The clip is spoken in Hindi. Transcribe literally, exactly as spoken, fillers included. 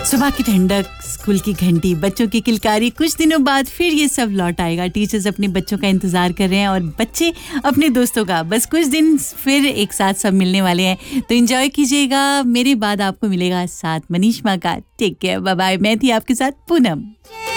सुबह की ठंडक, स्कूल की घंटी, बच्चों की किलकारी, कुछ दिनों बाद फिर ये सब लौट आएगा। टीचर्स अपने बच्चों का इंतजार कर रहे हैं और बच्चे अपने दोस्तों का। बस कुछ दिन फिर एक साथ सब मिलने वाले हैं, तो एंजॉय कीजिएगा। मेरे बाद आपको मिलेगा साथ मनीषमा का। Take care, bye bye. मैं थी आपके साथ पूनम।